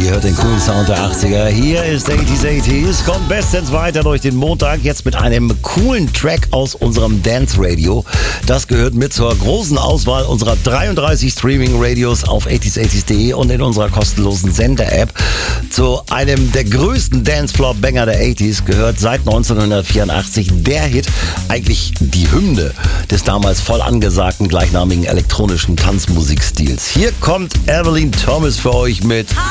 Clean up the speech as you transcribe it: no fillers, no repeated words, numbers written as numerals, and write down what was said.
Ihr hört den coolen Sound der 80er. Hier ist 80s. Kommt bestens weiter durch den Montag. Jetzt mit einem coolen Track aus unserem Dance Radio. Das gehört mit zur großen Auswahl unserer 33 Streaming-Radios auf 80s80s.de und in unserer kostenlosen Sender-App. Zu einem der größten Dancefloor-Banger der 80s gehört seit 1984 der Hit, eigentlich die Hymne des damals voll angesagten gleichnamigen elektronischen Tanzmusikstils. Hier kommt Evelyn Thomas für euch mit